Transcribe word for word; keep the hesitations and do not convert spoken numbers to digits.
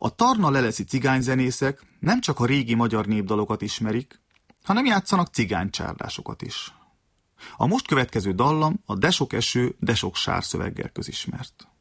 A tarna-leleszi cigányzenészek nem csak a régi magyar népdalokat ismerik, hanem játszanak cigánycsárdásokat is. A most következő dallam a De sok eső, de sok sár szöveggel közismert.